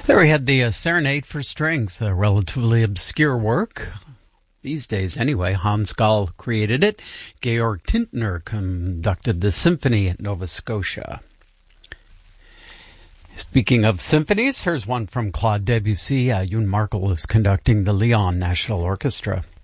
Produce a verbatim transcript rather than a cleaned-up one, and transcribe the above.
There we had the uh, Serenade for Strings, a relatively obscure work. These days, anyway. Hans Gall created it. Georg Tintner conducted the symphony at Nova Scotia. Speaking of symphonies, here's one from Claude Debussy. Uh, Youn Markel is conducting the Lyon National Orchestra.